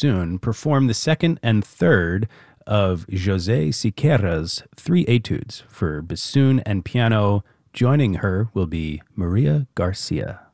bassoon, perform the second and third of José Siqueira's three etudes for bassoon and piano. Joining her will be Maria Garcia.